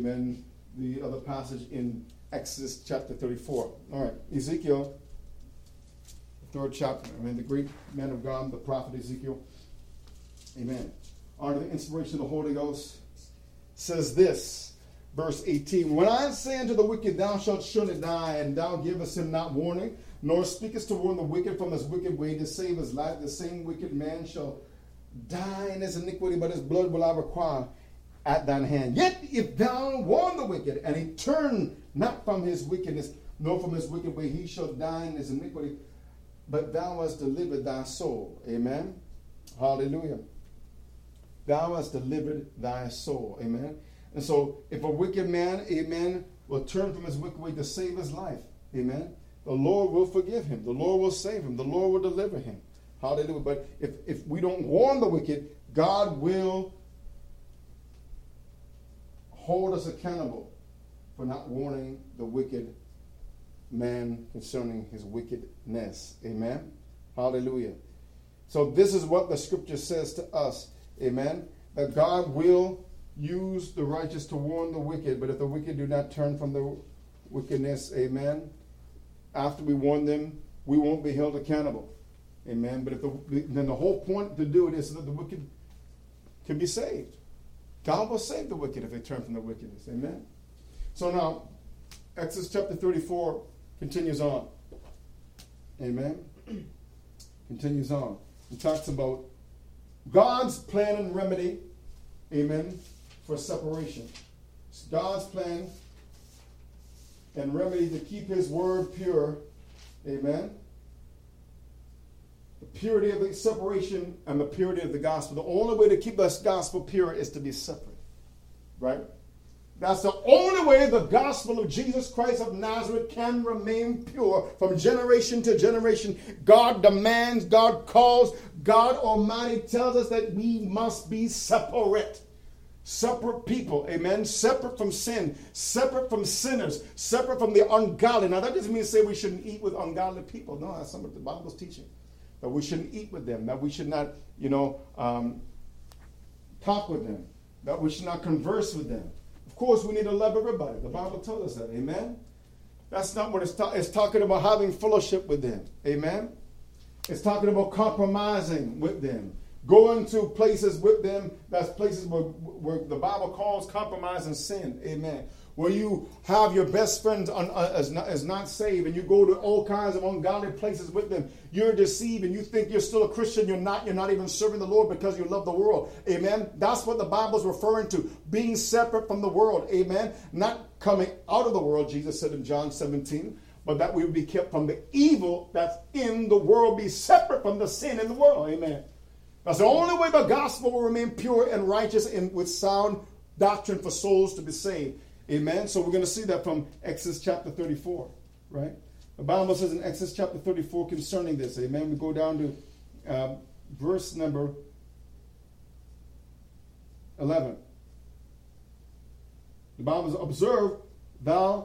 amen, the other passage in Exodus chapter 34. All right, Ezekiel, the 3rd chapter. Amen. The great man of God, the prophet Ezekiel. Amen. Under the inspiration of the Holy Ghost, says this, verse 18. When I say unto the wicked, thou shalt surely die, and thou givest him not warning, nor speakest to warn the wicked from his wicked way to save his life, the same wicked man shall die in his iniquity, but his blood will I require at thine hand. Yet if thou warn the wicked, and he turn not from his wickedness, nor from his wicked way, he shall die in his iniquity, but thou hast delivered thy soul. Amen. Hallelujah. Thou hast delivered thy soul. Amen. And so if a wicked man, amen, will turn from his wicked way to save his life, amen, the Lord will forgive him. The Lord will save him. The Lord will deliver him. Hallelujah. But if we don't warn the wicked, God will hold us accountable for not warning the wicked man concerning his wickedness. Amen. Hallelujah. So this is what the scripture says to us. Amen. That God will use the righteous to warn the wicked, but if the wicked do not turn from the wickedness, amen, after we warn them, we won't be held accountable. Amen. But then the whole point to do it is so that the wicked can be saved. God will save the wicked if they turn from the wickedness. Amen. So now, Exodus chapter 34 continues on. Amen. Continues on. It talks about God's plan and remedy, amen, for separation. It's God's plan and remedy to keep his word pure, amen. The purity of the separation and the purity of the gospel. The only way to keep this gospel pure is to be separate, right? That's the only way the gospel of Jesus Christ of Nazareth can remain pure from generation to generation. God demands, God calls, God Almighty tells us that we must be separate. Separate people, amen? Separate from sin, separate from sinners, separate from the ungodly. Now that doesn't mean to say we shouldn't eat with ungodly people. No, that's not what the Bible's teaching. That we shouldn't eat with them, that we should not, talk with them, that we should not converse with them. Of course, we need to love everybody. The Bible tells us that. Amen? That's not what it's talking about, having fellowship with them. Amen? It's talking about compromising with them. Going to places with them, that's places where the Bible calls compromise and sin. Amen. Where you have your best friends as not saved, and you go to all kinds of ungodly places with them. You're deceived and you think you're still a Christian. You're not even serving the Lord because you love the world. Amen. That's what the Bible's referring to. Being separate from the world. Amen. Not coming out of the world, Jesus said in John 17, but that we would be kept from the evil that's in the world, be separate from the sin in the world. Amen. That's the only way the gospel will remain pure and righteous and with sound doctrine for souls to be saved. Amen. So we're going to see that from Exodus chapter 34, right? The Bible says in Exodus chapter 34 concerning this. Amen. We go down to verse number 11. The Bible says, observe thou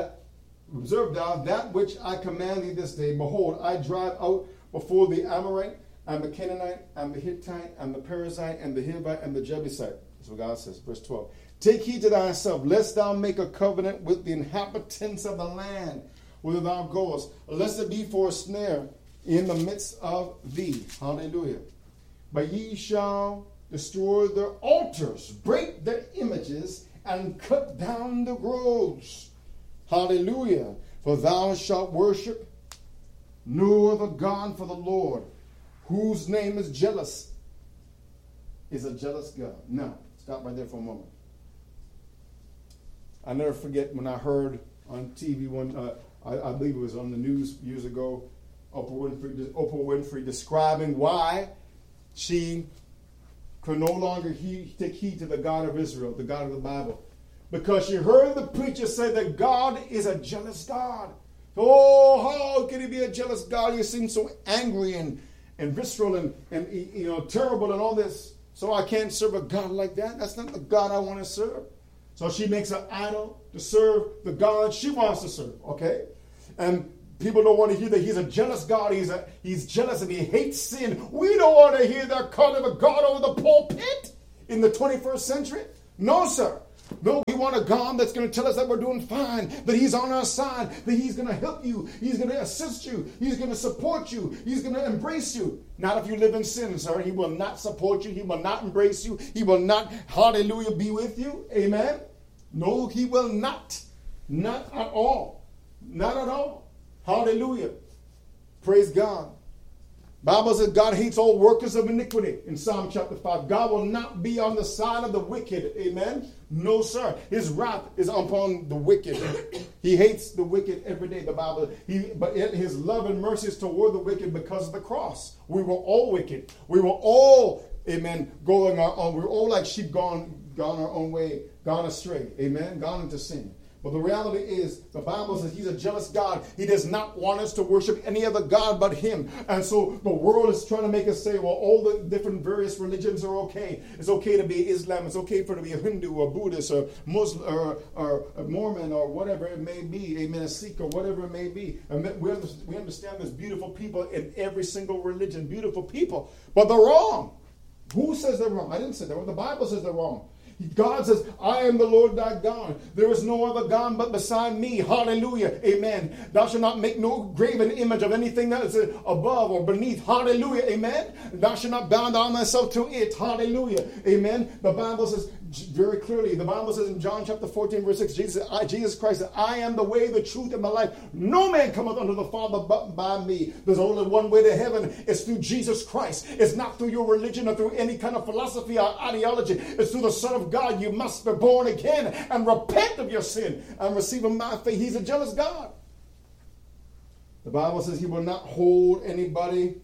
that which I command thee this day. Behold, I drive out before the Amorite and the Canaanite and the Hittite and the Perizzite and the Hivite and the Jebusite. That's what God says. Verse 12. Take heed to thyself, lest thou make a covenant with the inhabitants of the land whither thou goest, lest it be for a snare in the midst of thee. Hallelujah. But ye shall destroy their altars, break their images, and cut down the groves. Hallelujah. For thou shalt worship no other God for the Lord, whose name is jealous, is a jealous God. Now, stop right there for a moment. I never forget when I heard on TV I believe it was on the news years ago, Oprah Winfrey describing why she could no longer take heed to the God of Israel, the God of the Bible. Because she heard the preacher say that God is a jealous God. Oh, how can he be a jealous God? You seem so angry and visceral and terrible and all this. So I can't serve a God like that. That's not the God I want to serve. So she makes an idol to serve the God she wants to serve. Okay? And people don't want to hear that he's a jealous God. He's jealous and he hates sin. We don't want to hear that kind of a God over the pulpit in the 21st century. No, sir. No, we want a God that's going to tell us that we're doing fine, that he's on our side, that he's going to help you, he's going to assist you, he's going to support you, he's going to embrace you. Not if you live in sin, sir. He will not support you. He will not embrace you. He will not, hallelujah, be with you. Amen? No, he will not. Not at all. Not at all. Hallelujah. Praise God. Bible says God hates all workers of iniquity in Psalm chapter 5. God will not be on the side of the wicked. Amen? No, sir. His wrath is upon the wicked. He hates the wicked every day, the Bible. But his love and mercy is toward the wicked because of the cross. We were all wicked. We were all, amen, going our own. We were all like sheep gone our own way, gone astray. Amen? Gone into sin. But the reality is, the Bible says he's a jealous God. He does not want us to worship any other God but him. And so the world is trying to make us say, well, all the different various religions are okay. It's okay to be Islam. It's okay to be a Hindu or Buddhist or Muslim or a Mormon or whatever it may be. Amen. A Sikh or whatever it may be. And we understand there's beautiful people in every single religion. Beautiful people. But they're wrong. Who says they're wrong? I didn't say that. The Bible says they're wrong. God says, I am the Lord thy God. There is no other God but beside me. Hallelujah. Amen. Thou shalt not make no graven image of anything that is above or beneath. Hallelujah. Amen. Thou shalt not bow down thyself to it. Hallelujah. Amen. The Bible says very clearly, the Bible says in John chapter 14, verse 6, Jesus Christ said, I am the way, the truth, and the life. No man cometh unto the Father but by me. There's only one way to heaven. It's through Jesus Christ. It's not through your religion or through any kind of philosophy or ideology. It's through the Son of God. You must be born again and repent of your sin and receive him by faith. He's a jealous God. The Bible says he will not hold anybody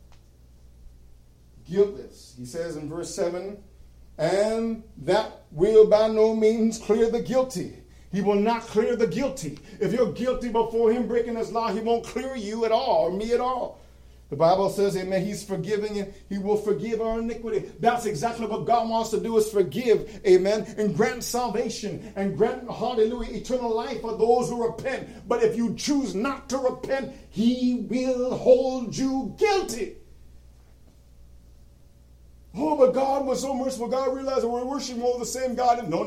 guiltless. He says in verse 7, and that will by no means clear the guilty. He will not clear the guilty. If you're guilty before him breaking his law, he won't clear you at all or me at all. The Bible says, amen, he's forgiving and he will forgive our iniquity. That's exactly what God wants to do, is forgive, amen, and grant salvation and grant, hallelujah, eternal life for those who repent. But if you choose not to repent, he will hold you guilty. Oh, but God was so merciful. God realized that we're worshiping all the same God. No.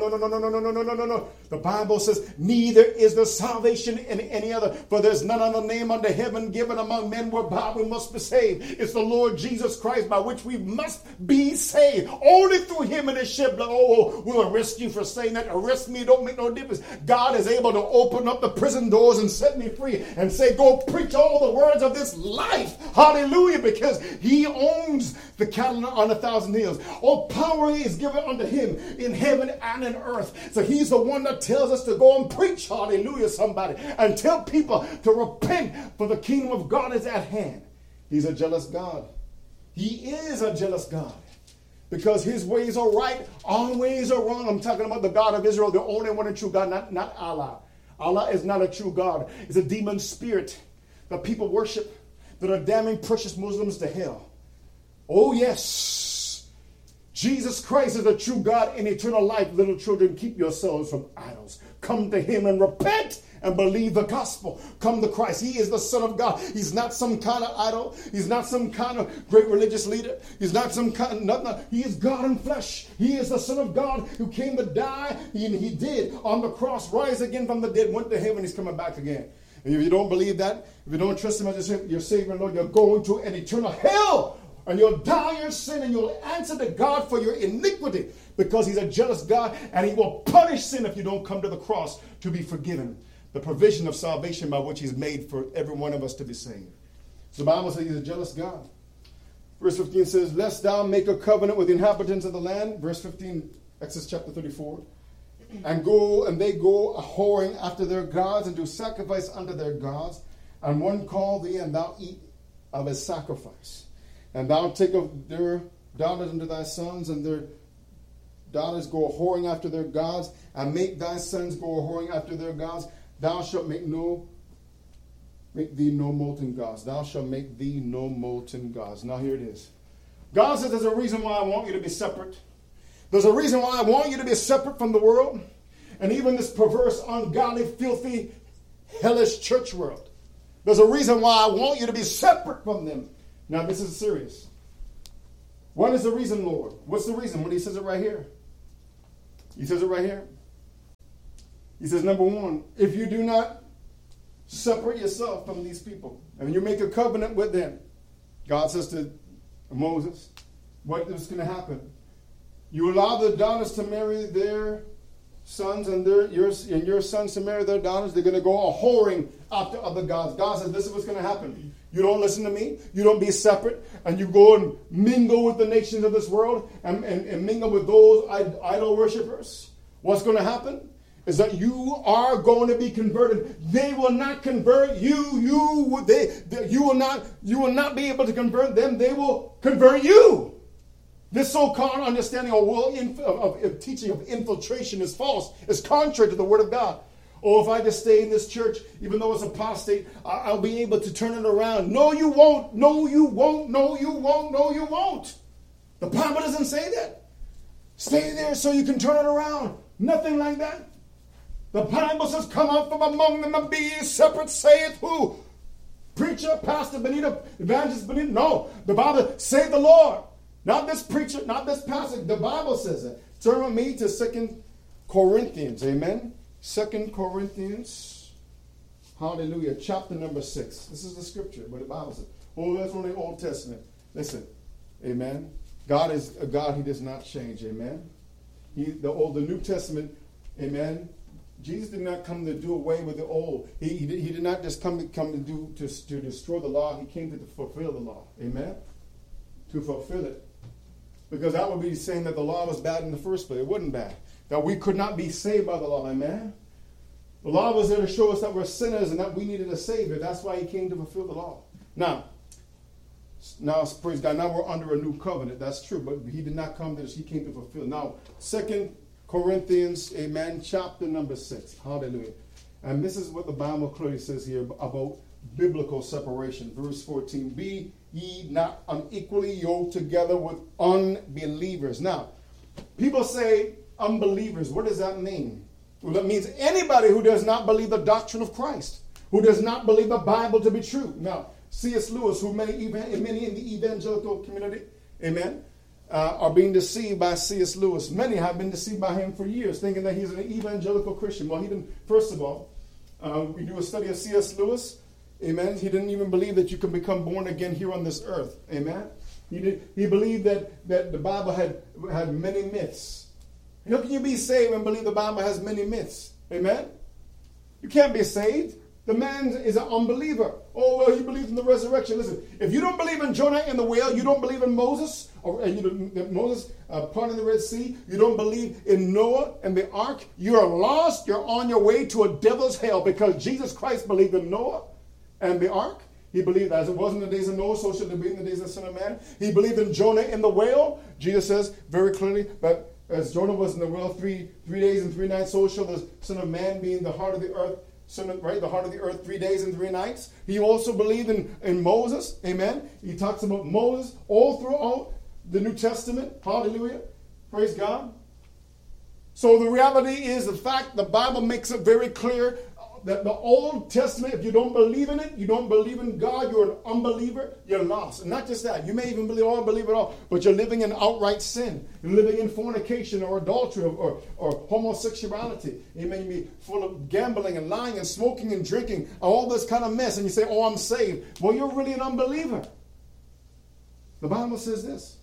The Bible says, neither is there salvation in any other, for there's none other name under heaven given among men whereby we must be saved. It's the Lord Jesus Christ by which we must be saved. Only through him and his shed blood. Oh, we'll arrest you for saying that. Arrest me, don't make no difference. God is able to open up the prison doors and set me free and say, go preach all the words of this life. Hallelujah, because he owns the cattle on 1,000 hills. All power is given unto him in heaven and in earth. So he's the one that tells us to go and preach, hallelujah, somebody, and tell people to repent, for the kingdom of God is at hand. He's a jealous God. He is a jealous God, because his ways are right, our ways are wrong. I'm talking about the God of Israel, the only one and true God, not Allah. Allah is not a true God. It's a demon spirit that people worship, that are damning precious Muslims to hell. Oh, yes. Jesus Christ is a true God in eternal life. Little children, keep yourselves from idols. Come to him and repent and believe the gospel. Come to Christ. He is the Son of God. He's not some kind of idol. He's not some kind of great religious leader. He's not some kind of nothing. He is God in flesh. He is the Son of God who came to die. He did on the cross, rise again from the dead, went to heaven. He's coming back again. And if you don't believe that, if you don't trust him as your Savior and Lord, you're going to an eternal hell. And you'll die your sin and you'll answer to God for your iniquity, because he's a jealous God and he will punish sin if you don't come to the cross to be forgiven. The provision of salvation by which he's made for every one of us to be saved. So the Bible says he's a jealous God. Verse 15 says, lest thou make a covenant with the inhabitants of the land. Verse 15, Exodus chapter 34. And they go a whoring after their gods and do sacrifice unto their gods. And one call thee, and thou eat of his sacrifice. And thou take of their daughters unto thy sons, and their daughters go a-whoring after their gods, and make thy sons go a-whoring after their gods. Thou shalt make thee no molten gods. Thou shalt make thee no molten gods. Now here it is. God says there's a reason why I want you to be separate. There's a reason why I want you to be separate from the world, and even this perverse, ungodly, filthy, hellish church world. There's a reason why I want you to be separate from them. Now, this is serious. What is the reason, Lord? What's the reason? When he says it right here. He says it right here. He says, number one, if you do not separate yourself from these people, and you make a covenant with them, God says to Moses, what is going to happen? You allow the daughters to marry their sons and your sons to marry their daughters. They're going to go a-whoring after other gods. God says, this is what's going to happen. You don't listen to me. You don't be separate. And you go and mingle with the nations of this world and mingle with those idol worshipers. What's going to happen is that you are going to be converted. They will not convert you. You will not be able to convert them. They will convert you. This so-called understanding of teaching of infiltration is false. It's contrary to the Word of God. Oh, if I just stay in this church, even though it's apostate, I'll be able to turn it around. No, you won't. No, you won't. No, you won't. No, you won't. The Bible doesn't say that. Stay there so you can turn it around. Nothing like that. The Bible says, come out from among them and be ye separate, saith who? Preacher, pastor, Benito, evangelist, Benito. No, the Bible, say the Lord. Not this preacher, not this pastor. The Bible says it. Turn with me to 2 Corinthians. Amen. 2 Corinthians. Hallelujah. Chapter number 6. This is the scripture, but the Bible says. Oh, that's from the Old Testament. Listen. Amen. God is a God. He does not change. Amen. The New Testament. Amen. Jesus did not come to do away with the old. He did not just come to destroy the law. He came to fulfill the law. Amen. To fulfill it. Because that would be saying that the law was bad in the first place. It wasn't bad. That we could not be saved by the law. Amen. The law was there to show us that we're sinners and that we needed a Savior. That's why he came to fulfill the law. Now, praise God, now we're under a new covenant. That's true. But he did not come to this. He came to fulfill. Now, 2 Corinthians, amen, chapter number 6. Hallelujah. And this is what the Bible clearly says here about biblical separation. Verse 14. Be ye not unequally yoked together with unbelievers. Now, people say unbelievers. What does that mean? Well, that means anybody who does not believe the doctrine of Christ, who does not believe the Bible to be true. Now, C.S. Lewis, who many in the evangelical community, amen, are being deceived by C.S. Lewis. Many have been deceived by him for years, thinking that he's an evangelical Christian. Well, he didn't. First of all, we do a study of C.S. Lewis. Amen. He didn't even believe that you can become born again here on this earth. Amen. He believed that the Bible had many myths. How can you be saved and believe the Bible has many myths? Amen. You can't be saved. The man is an unbeliever. Oh, well, he believes in the resurrection. Listen, if you don't believe in Jonah and the whale, you don't believe in Moses, Moses parting the Red Sea, you don't believe in Noah and the ark, you're lost. You're on your way to a devil's hell because Jesus Christ believed in Noah and the ark. He believed as it was in the days of Noah, so shall it be in the days of the Son of Man. He believed in Jonah and the whale. Jesus says very clearly that as Jonah was in the whale 3 days and 3 nights, so shall the Son of Man be in the heart of the earth. The heart of the earth 3 days and 3 nights. He also believed in Moses. Amen. He talks about Moses all throughout the New Testament. Hallelujah. Praise God. So the reality is the fact the Bible makes it very clear that the Old Testament, if you don't believe in it, you don't believe in God, you're an unbeliever, you're lost. And not just that, you may even believe it all, but you're living in outright sin. You're living in fornication or adultery or homosexuality. You may be full of gambling and lying and smoking and drinking, all this kind of mess, and you say, oh, I'm saved. Well, you're really an unbeliever. The Bible says this.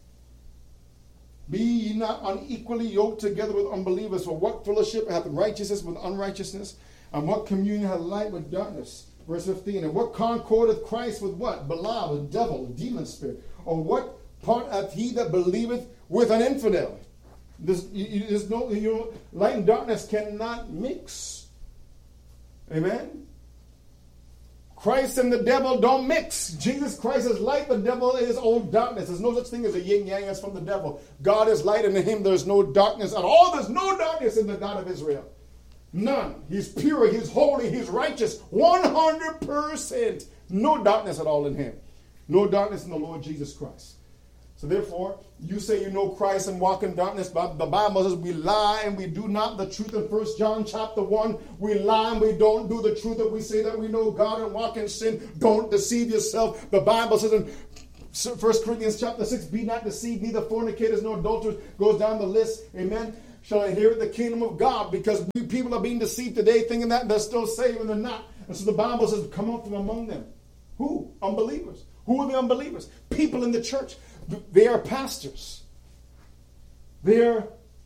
Be ye not unequally yoked together with unbelievers, for what fellowship hath righteousness with unrighteousness? And what communion hath light with darkness? Verse 15. And what concord hath Christ with what? Belial, the devil, the demon spirit. Or what part hath he that believeth with an infidel? There's no, light and darkness cannot mix. Amen? Christ and the devil don't mix. Jesus Christ is light, the devil is old darkness. There's no such thing as a yin-yang as from the devil. God is light, and in him there's no darkness at all. There's no darkness in the God of Israel. None. He's pure, he's holy, he's righteous. 100%. No darkness at all in him. No darkness in the Lord Jesus Christ. So therefore, you say you know Christ and walk in darkness, but the Bible says we lie and we do not the truth. In 1 John chapter 1, we lie and we don't do the truth. If we say that we know God and walk in sin, don't deceive yourself. The Bible says in 1 Corinthians chapter 6, be not deceived, neither fornicators nor adulterers, goes down the list. Amen. shall inherit the kingdom of God. Because people are being deceived today thinking that they're still saved and they're not. And so the Bible says, come up from among them. Who? Unbelievers. Who are the unbelievers? People in the church. They are pastors. They are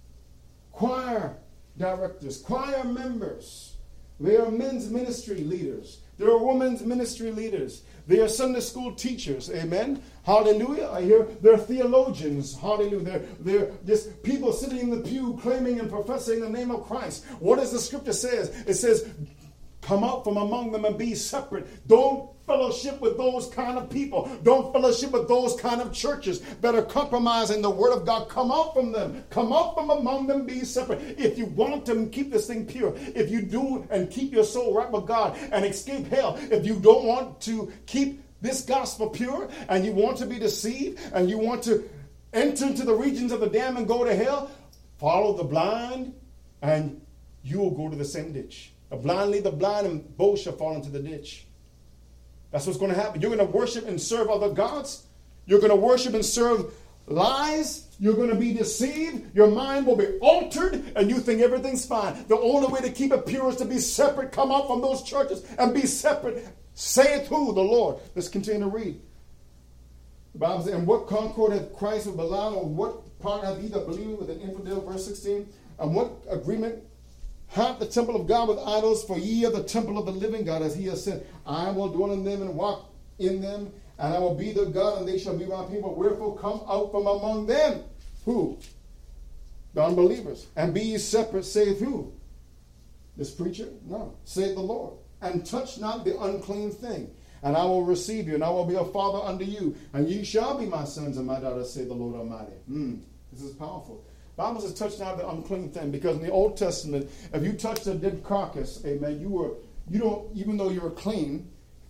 choir directors, choir members. They are men's ministry leaders. There are women's ministry leaders. They are Sunday school teachers. Amen. Hallelujah. I hear they're theologians. Hallelujah. They're just people sitting in the pew claiming and professing the name of Christ. What does the scripture say? It says, come out from among them and be separate. Don't fellowship with those kind of people. Don't fellowship with those kind of churches that are compromising the word of God. Come out from them. Come out from among them. Be separate. If you want to keep this thing pure, if you do and keep your soul right with God and escape hell, if you don't want to keep this gospel pure and you want to be deceived and you want to enter into the regions of the damned and go to hell, follow the blind and you will go to the same ditch. The blind lead the blind and both shall fall into the ditch. That's what's going to happen. You're going to worship and serve other gods. You're going to worship and serve lies. You're going to be deceived. Your mind will be altered and you think everything's fine. The only way to keep it pure is to be separate. Come out from those churches and be separate. Saith who? The Lord. Let's continue to read. The Bible says, and what concord hath Christ with Belial, or what part hath he that believeth with an infidel? Verse 16. And what agreement hath the temple of God with idols? For ye are the temple of the living God, as he has said, I will dwell in them and walk in them, and I will be their God, and they shall be my people. Wherefore come out from among them. Who? The unbelievers. And be ye separate, saith who? This preacher? No. Saith the Lord. And touch not the unclean thing. And I will receive you, and I will be a father unto you, and ye shall be my sons and my daughters, saith the Lord Almighty. This is powerful. The Bible says, touch not the unclean thing, because in the Old Testament, if you touched a dead carcass, amen, even though you were clean,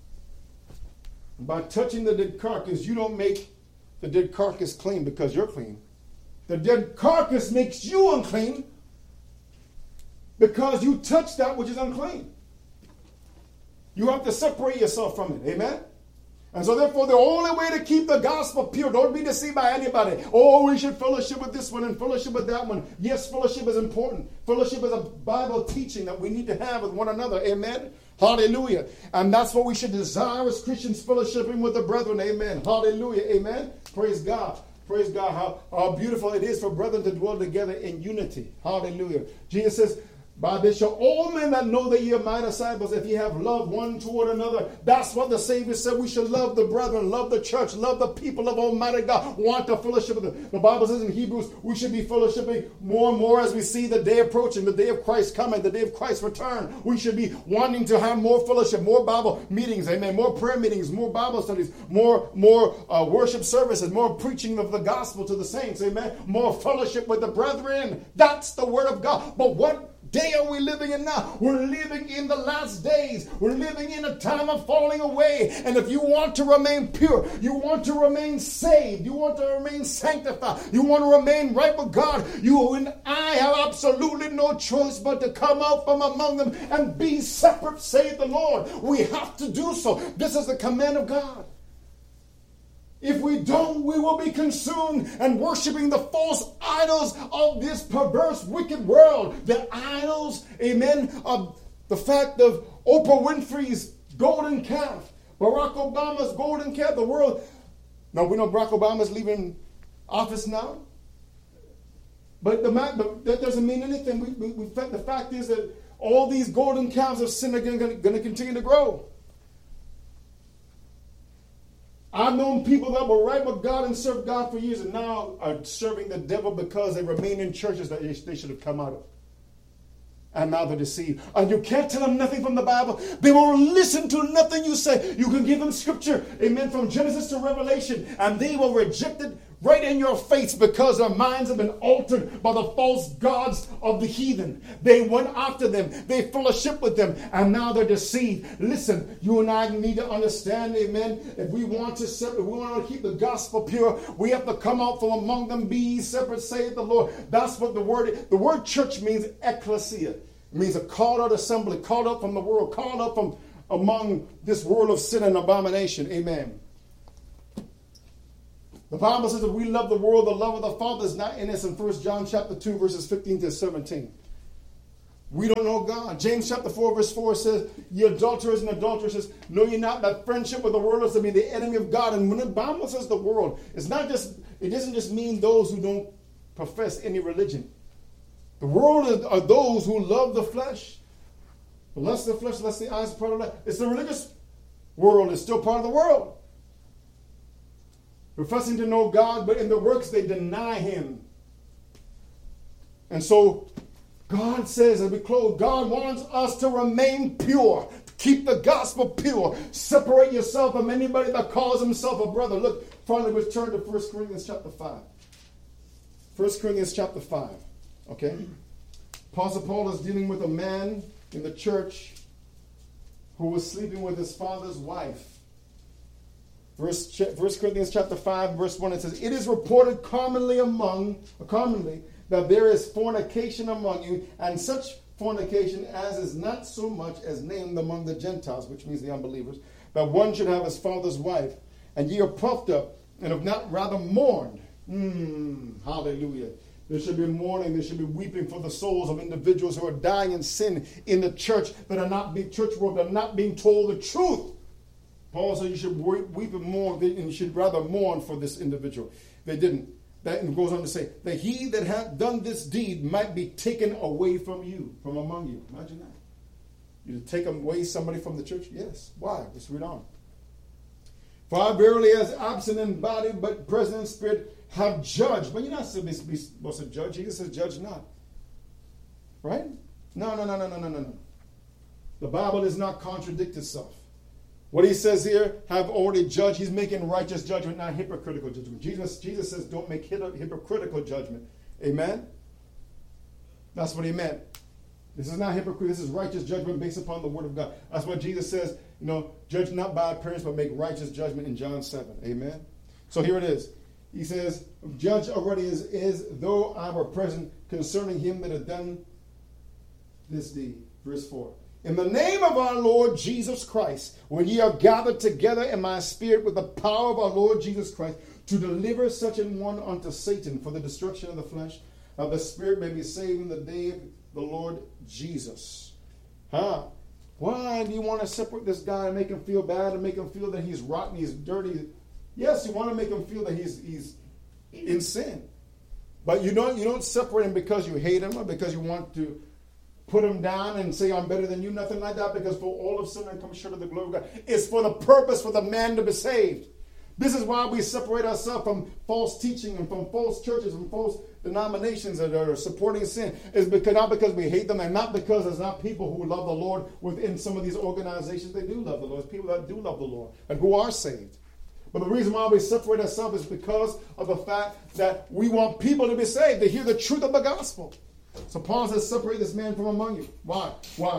by touching the dead carcass, you don't make the dead carcass clean because you're clean. The dead carcass makes you unclean because you touch that which is unclean. You have to separate yourself from it, amen? And so therefore, the only way to keep the gospel pure, don't be deceived by anybody. Oh, we should fellowship with this one and fellowship with that one. Yes, fellowship is important. Fellowship is a Bible teaching that we need to have with one another. Amen. Hallelujah. And that's what we should desire as Christians, fellowshipping with the brethren. Amen. Hallelujah. Amen. Praise God. Praise God. How beautiful it is for brethren to dwell together in unity. Hallelujah. Jesus says, by this shall all men that know that ye are my disciples, if ye have love one toward another. That's what the Savior said. We should love the brethren, love the church, love the people of Almighty God. Want to fellowship with them. The Bible says in Hebrews, we should be fellowshipping more and more as we see the day approaching, the day of Christ coming, the day of Christ's return. We should be wanting to have more fellowship, more Bible meetings, amen, more prayer meetings, more Bible studies, more worship services, more preaching of the gospel to the saints, amen, more fellowship with the brethren. That's the word of God. But what day are we living in now? We're living in the last days. We're living in a time of falling away. And if you want to remain pure, you want to remain saved, you want to remain sanctified, you want to remain right with God, you and I have absolutely no choice but to come out from among them and be separate, saith the Lord. We have to do so. This is the command of God. If we don't, we will be consumed and worshiping the false idols of this perverse, wicked world. The idols, amen, of the fact of Oprah Winfrey's golden calf, Barack Obama's golden calf, the world. Now, we know Barack Obama's leaving office now. But that doesn't mean anything. The fact is that all these golden calves of sin are going to continue to grow. I've known people that were right with God and served God for years and now are serving the devil because they remain in churches that they should have come out of. And now they're deceived. And you can't tell them nothing from the Bible. They will listen to nothing you say. You can give them scripture, amen, from Genesis to Revelation, and they will reject it right in your face because their minds have been altered by the false gods of the heathen. They went after them. They fellowship with them, and now they're deceived. Listen, you and I need to understand, amen, if we want to keep the gospel pure, we have to come out from among them, be ye separate, saith the Lord. That's what the word church means, ecclesia. It means a called out assembly, called out from the world, called out from among this world of sin and abomination. Amen. The Bible says that we love the world, the love of the Father is not in us in 1 John chapter 2, verses 15 to 17. We don't know God. James chapter 4, verse 4 says, ye adulterers and adulteresses, know ye not that friendship with the world is to be the enemy of God. And when the Bible says the world, it doesn't just mean those who don't profess any religion. The world are those who love the flesh. The lust of the flesh, lust of the eyes, part of that. It's the religious world. It's still part of the world. Professing to know God, but in their works they deny him. And so God says, as we close, God wants us to remain pure. Keep the gospel pure. Separate yourself from anybody that calls himself a brother. Look, finally, let's turn to 1 Corinthians chapter 5. 1 Corinthians chapter 5. Okay? Apostle Paul is dealing with a man in the church who was sleeping with his father's wife. 1 Corinthians chapter 5, verse 1, it says, it is reported commonly that there is fornication among you, and such fornication as is not so much as named among the Gentiles, which means the unbelievers, that one should have his father's wife. And ye are puffed up, and have not rather mourned. Hallelujah. There should be mourning, there should be weeping for the souls of individuals who are dying in sin in the church, that are not being church world, that are not being told the truth. Paul said you should weep and mourn, and you should rather mourn for this individual. They didn't. That goes on to say, that he that hath done this deed might be taken away from you, from among you. Imagine that. You take away somebody from the church? Yes. Why? Let's read on. For I verily, as absent in body, but present in spirit, have judged. But you're not supposed to judge. Jesus says, judge not. Right? No. The Bible does not contradict itself. What he says here, have already judged. He's making righteous judgment, not hypocritical judgment. Jesus says, don't make hypocritical judgment. Amen? That's what he meant. This is not hypocritical. This is righteous judgment based upon the word of God. That's what Jesus says, judge not by appearance, but make righteous judgment in John 7. Amen? So here it is. He says, judge already is though I were present concerning him that had done this deed. Verse 4. In the name of our Lord Jesus Christ, when ye are gathered together in my spirit with the power of our Lord Jesus Christ, to deliver such an one unto Satan for the destruction of the flesh, that the spirit may be saved in the day of the Lord Jesus. Why do you want to separate this guy and make him feel bad and make him feel that he's rotten, he's dirty? Yes, you want to make him feel that he's in sin. But you don't separate him because you hate him or because you want to put him down and say, I'm better than you, nothing like that, because for all of sin and come short of the glory of God. It's for the purpose for the man to be saved. This is why we separate ourselves from false teaching and from false churches and false denominations that are supporting sin. It's not because we hate them, and not because there's not people who love the Lord within some of these organizations. They do love the Lord. There's people that do love the Lord and who are saved. But the reason why we separate ourselves is because of the fact that we want people to be saved, to hear the truth of the gospel. So Paul says, separate this man from among you. Why?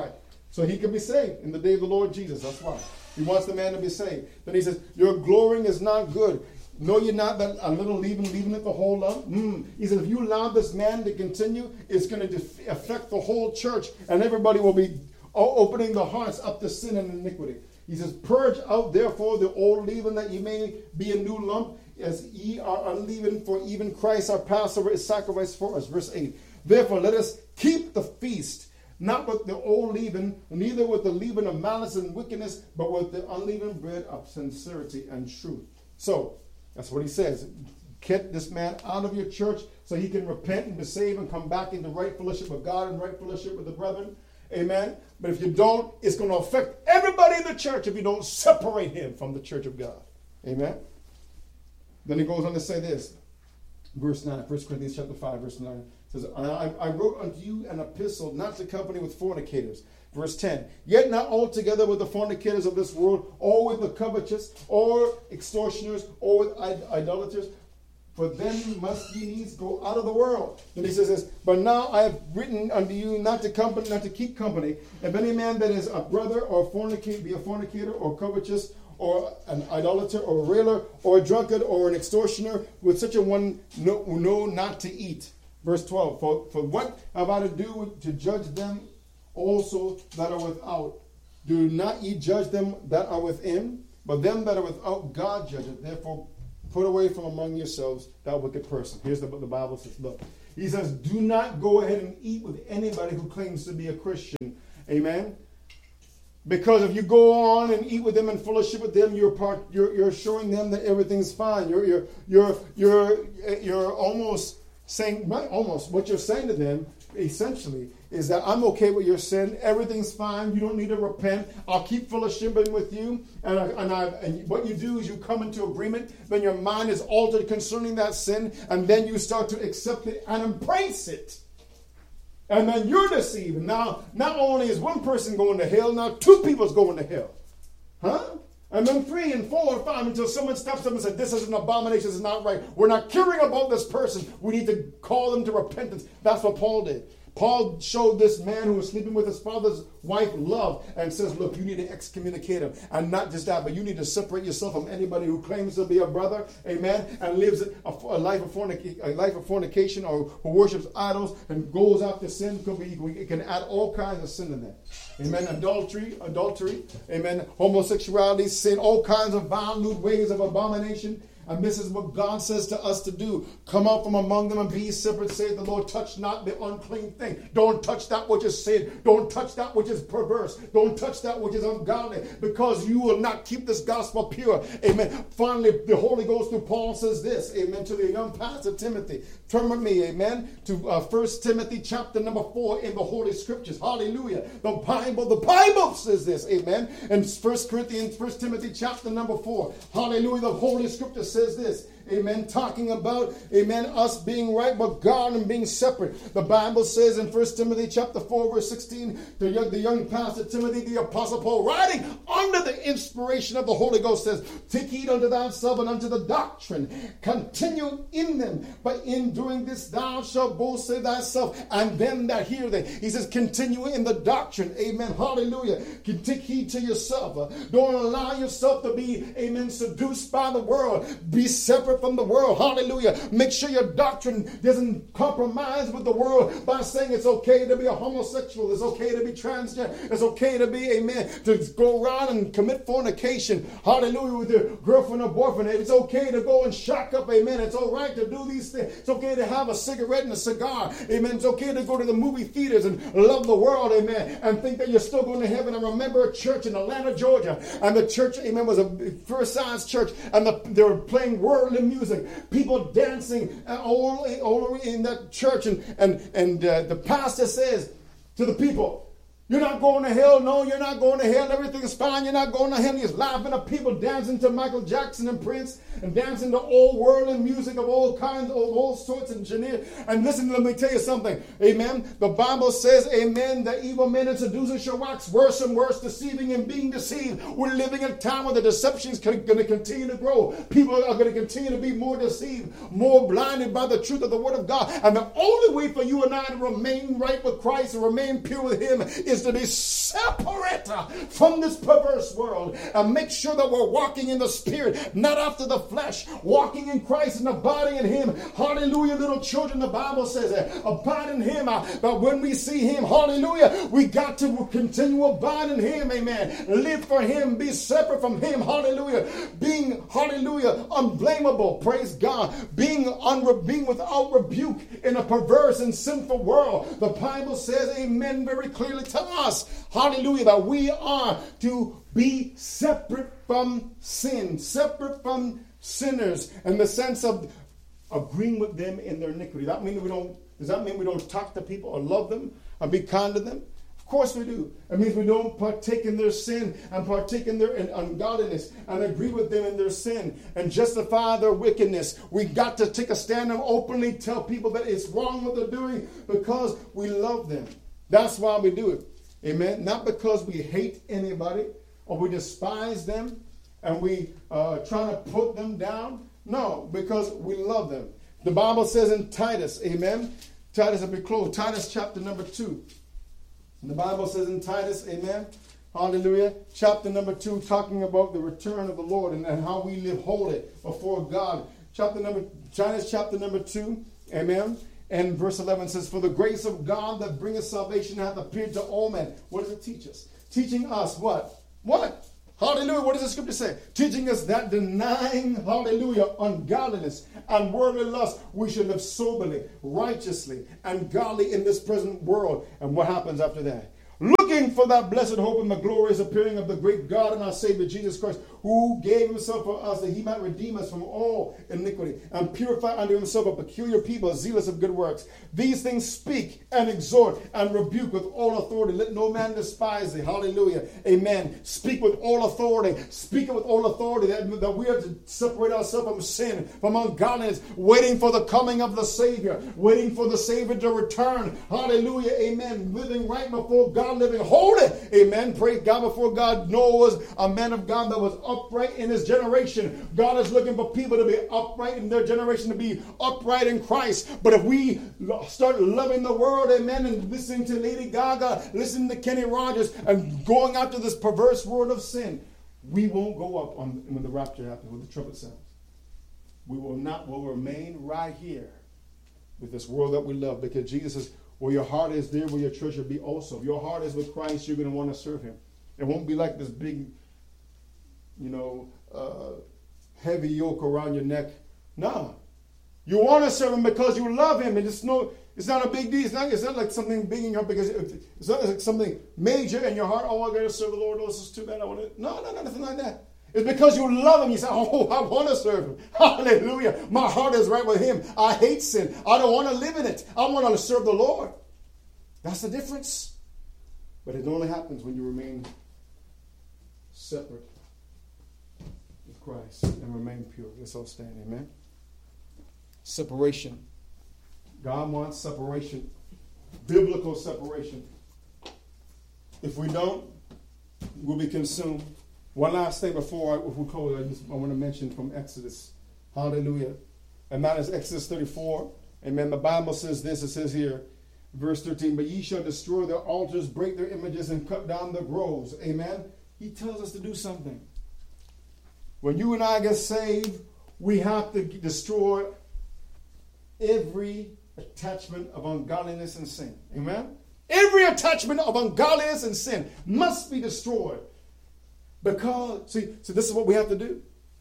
So he can be saved in the day of the Lord Jesus. That's why. He wants the man to be saved. Then he says, your glorying is not good. Know ye not that a little leaving it the whole lump? He says, if you allow this man to continue, it's going to affect the whole church, and everybody will be opening their hearts up to sin and iniquity. He says, purge out therefore the old leaven, that ye may be a new lump, as ye are unleavened, for even Christ our Passover is sacrificed for us. Verse 8. Therefore, let us keep the feast, not with the old leaven, neither with the leaven of malice and wickedness, but with the unleavened bread of sincerity and truth. So, that's what he says. Get this man out of your church so he can repent and be saved and come back into right fellowship with God and right fellowship with the brethren. Amen. But if you don't, it's going to affect everybody in the church if you don't separate him from the church of God. Amen. Then he goes on to say this. Verse 9, 1 Corinthians chapter 5, verse 9. Says, I wrote unto you an epistle not to company with fornicators. Verse 10, yet not altogether with the fornicators of this world, or with the covetous, or extortioners, or with idolaters, for then must ye needs go out of the world. Then he says this, but now I have written unto you not to keep company. If any man that is a brother or be a fornicator, or covetous, or an idolater, or a railer, or a drunkard, or an extortioner, with such a one know not to eat. Verse 12, for what have I to do to judge them also that are without? Do not ye judge them that are within? But them that are without, God judgeth. Therefore, put away from among yourselves that wicked person. Here's what the Bible says. Look, he says, do not go ahead and eat with anybody who claims to be a Christian. Amen. Because if you go on and eat with them and fellowship with them, you're showing them that everything's fine. You're almost saying, not almost, what you're saying to them essentially is that I'm okay with your sin. Everything's fine. You don't need to repent. I'll keep fellowshipping with you. And what you do is you come into agreement. Then your mind is altered concerning that sin. And then you start to accept it and embrace it. And then you're deceived. Now, not only is one person going to hell, now two people's going to hell. Huh? And then 3 and 4 and 5 until someone steps up and says, this is an abomination, this is not right. We're not caring about this person. We need to call them to repentance. That's what Paul did. Paul showed this man who was sleeping with his father's wife love and says, look, you need to excommunicate him. And not just that, but you need to separate yourself from anybody who claims to be a brother, amen, and lives a life of fornication or who worships idols and goes after sin. It can add all kinds of sin in that. Amen. Adultery, amen, homosexuality, sin, all kinds of vile, lewd ways of abomination. And this is what God says to us to do. Come out from among them and be separate, saith the Lord. Touch not the unclean thing. Don't touch that which is sin. Don't touch that which is perverse. Don't touch that which is ungodly, because you will not keep this gospel pure. Amen. Finally, the Holy Ghost through Paul says this, amen, to the young pastor Timothy. Turn with me, amen, to 1 Timothy chapter number 4 in the Holy Scriptures. Hallelujah. The Bible says this, amen. In 1 Timothy chapter number 4. Hallelujah. The Holy Scripture says this. Amen. Talking about, amen, us being right but God and being separate. The Bible says in 1 Timothy chapter 4 verse 16, the young pastor Timothy, the apostle Paul, writing under the inspiration of the Holy Ghost, says, take heed unto thyself and unto the doctrine. Continue in them. But in doing this thou shalt both say thyself and them that hear thee. He says, continue in the doctrine. Amen. Hallelujah. Take heed to yourself. Don't allow yourself to be, amen, seduced by the world. Be separate from the world. Hallelujah. Make sure your doctrine doesn't compromise with the world by saying it's okay to be a homosexual. It's okay to be transgender. It's okay to be, amen, to go around and commit fornication. Hallelujah. With your girlfriend or boyfriend. It's okay to go and shack up. Amen. It's all right to do these things. It's okay to have a cigarette and a cigar. Amen. It's okay to go to the movie theaters and love the world. Amen. And think that you're still going to heaven. I remember a church in Atlanta, Georgia. And the church, amen, was a first-size church. And they were playing worldly music. People dancing all in that church. And the pastor says to the people, you're not going to hell. No, you're not going to hell. Everything's fine. You're not going to hell. He's laughing at people dancing to Michael Jackson and Prince and dancing to old worldly music of all kinds, of all sorts and genre. And listen, let me tell you something. Amen. The Bible says, amen, that evil men and seducers shall wax worse and worse, deceiving and being deceived. We're living in a time where the deception is going to continue to grow. People are going to continue to be more deceived, more blinded by the truth of the Word of God. And the only way for you and I to remain right with Christ and remain pure with Him is to be separate from this perverse world and make sure that we're walking in the Spirit, not after the flesh, walking in Christ and abiding in Him. Hallelujah, little children, the Bible says that. Abide in Him, but when we see Him, hallelujah, we got to continue abide in Him, amen. Live for Him, be separate from Him, hallelujah. Being, hallelujah, unblameable, praise God. Being without rebuke in a perverse and sinful world. The Bible says, amen, very clearly to us, hallelujah, that we are to be separate from sin, separate from sinners, in the sense of agreeing with them in their iniquity. Does that mean we don't talk to people or love them or be kind to them? Of course we do. It means we don't partake in their sin and partake in their ungodliness and agree with them in their sin and justify their wickedness. We got to take a stand and openly tell people that it's wrong what they're doing because we love them. That's why we do it. Amen. Not because we hate anybody or we despise them and we trying to put them down. No, because we love them. The Bible says in Titus, amen. Titus, if we close, Titus chapter number 2. And the Bible says in Titus, amen. Hallelujah. Chapter number 2, talking about the return of the Lord and how we live holy before God. Titus chapter number 2, amen. And verse 11 says, for the grace of God that bringeth salvation hath appeared to all men. What does it teach us? Teaching us what? What? Hallelujah. What does the scripture say? Teaching us that denying, hallelujah, ungodliness and worldly lust, we should live soberly, righteously, and godly in this present world. And what happens after that? Looking for that blessed hope and the glorious appearing of the great God and our Savior Jesus Christ, who gave himself for us that he might redeem us from all iniquity and purify unto himself a peculiar people, zealous of good works. These things speak and exhort and rebuke with all authority. Let no man despise thee. Hallelujah. Amen. Speak with all authority. Speak with all authority that we are to separate ourselves from sin, from ungodliness, waiting for the coming of the Savior, waiting for the Savior to return. Hallelujah. Amen. Living right before God, living holy. Amen. Praise God. Before God. Noah was a man of God that was upright in his generation. God is looking for people to be upright in their generation, to be upright in Christ. But if we start loving the world, amen, and listening to Lady Gaga, listening to Kenny Rogers, and going after this perverse world of sin, we won't go up when the rapture happens, when the trumpet sounds. We will not. We'll remain right here with this world that we love, because Jesus says, where your heart is, there will your treasure be also. If your heart is with Christ, you're going to want to serve him. It won't be like this big, heavy yoke around your neck. No. You want to serve him because you love him. And it's not a big deal. It's not like something big in your heart, because it's not like something major in your heart. Oh, I got to serve the Lord. Oh, this is too bad. I want to. No, nothing like that. It's because you love him. You say, oh, I want to serve him. Hallelujah. My heart is right with him. I hate sin. I don't want to live in it. I want to serve the Lord. That's the difference. But it only happens when you remain separate with Christ and remain pure. Let's all stand. Amen. Separation. God wants separation. Biblical separation. If we don't, we'll be consumed. One last thing before we close, I want to mention from Exodus. Hallelujah. And that is Exodus 34. Amen. The Bible says this. It says here, verse 13, but ye shall destroy their altars, break their images, and cut down their groves. Amen. He tells us to do something. When you and I get saved, we have to destroy every attachment of ungodliness and sin. Amen. Every attachment of ungodliness and sin must be destroyed. Because, see, this is what we have to do.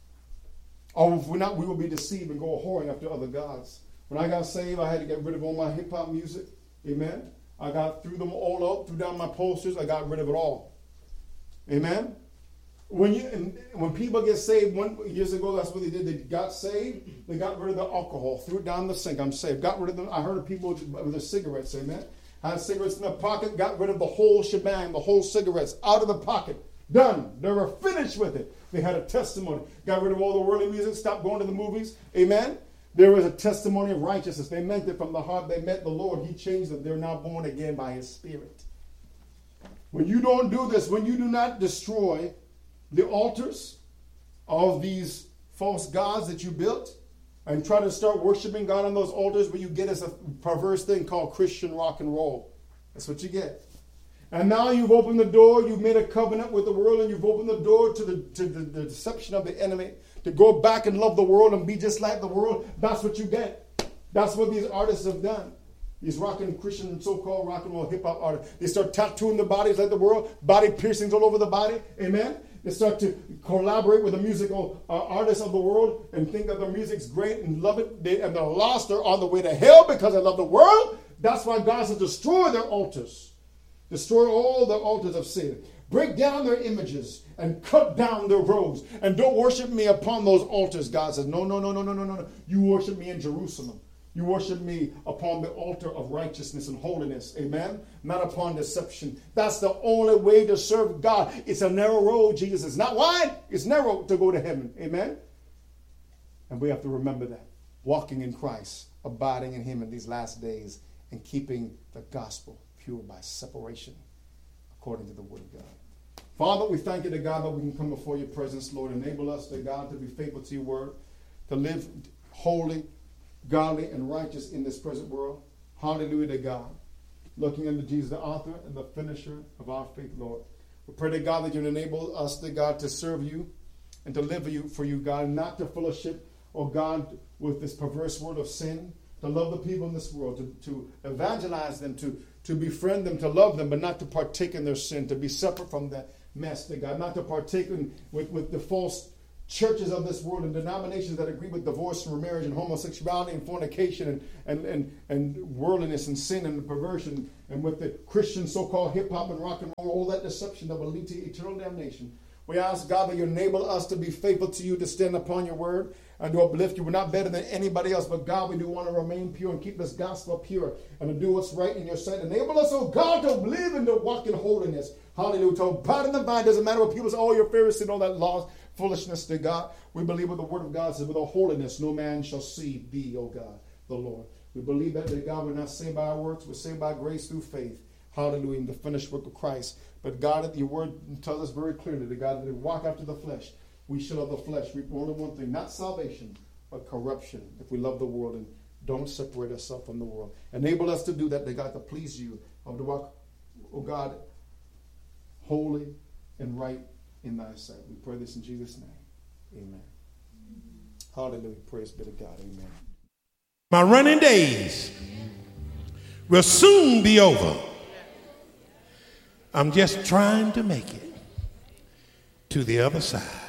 Or if we're not, we will be deceived and go whoring after other gods. When I got saved, I had to get rid of all my hip-hop music. Amen. I threw them all out, threw down my posters. I got rid of it all. Amen. When people get saved, years ago, that's what they did. They got saved. They got rid of the alcohol, threw it down the sink. I'm saved. Got rid of them. I heard of people with their cigarettes. Amen. Had cigarettes in their pocket. Got rid of the whole shebang, the whole cigarettes out of the pocket. Done. They were finished with it. They had a testimony. Got rid of all the worldly music. Stopped going to the movies. Amen. There was a testimony of righteousness. They meant it from the heart. They met the Lord. He changed them. They're now born again by his Spirit. When you don't do this, when you do not destroy the altars of these false gods that you built and try to start worshiping God on those altars, what you get is a perverse thing called Christian rock and roll. That's what you get. And now you've opened the door, you've made a covenant with the world, and you've opened the door to the deception of the enemy, to go back and love the world and be just like the world. That's what you get. That's what these artists have done. These Christian, so-called rock and roll hip-hop artists. They start tattooing their bodies like the world, body piercings all over the body. Amen? They start to collaborate with the musical artists of the world and think that their music's great and love it. And they're lost. They're on the way to hell because they love the world. That's why God says destroy their altars. Destroy all the altars of sin. Break down their images and cut down their groves. And don't worship me upon those altars. God says, no. You worship me in Jerusalem. You worship me upon the altar of righteousness and holiness. Amen? Not upon deception. That's the only way to serve God. It's a narrow road, Jesus. It's not wide. It's narrow to go to heaven. Amen? And we have to remember that. Walking in Christ, abiding in him in these last days, and keeping the gospel pure by separation according to the word of God. Father, we thank you to God that we can come before your presence, Lord. Enable us, to God, to be faithful to your word, to live holy, godly, and righteous in this present world. Hallelujah to God. Looking unto Jesus, the author and the finisher of our faith, Lord. We pray to God that you enable us, to God, to serve you and to live for you, God, not to fellowship, oh God, with this perverse world of sin, to love the people in this world, to evangelize them, to befriend them, to love them, but not to partake in their sin, to be separate from mess, dear God, not to partake with the false churches of this world and denominations that agree with divorce and remarriage and homosexuality and fornication and worldliness and sin and perversion, and with the Christian so-called hip-hop and rock and roll, all that deception that will lead to eternal damnation. We ask, God, that you enable us to be faithful to you, to stand upon your word and to uplift you. We're not better than anybody else, but God, we do want to remain pure and keep this gospel pure and to do what's right in your sight. Enable us, oh God, to live and to walk in holiness. Hallelujah. To abide in the vine. Doesn't matter what people say, oh, you're Pharisee and all that law, foolishness to God. We believe what the word of God says, with a holiness no man shall see thee, O God, the Lord. We believe that God, we're not saved by our works, we're saved by grace through faith. Hallelujah, in the finished work of Christ. But God, your word tells us very clearly that God, that we walk after the flesh, we shall of the flesh reap only one thing, not salvation, but corruption, if we love the world and don't separate ourselves from the world. Enable us to do that, God, to please you, of to walk, oh God, holy and right in thy sight. We pray this in Jesus' name. Amen. Hallelujah. Praise be to God. Amen. My running days will soon be over. I'm just trying to make it to the other side.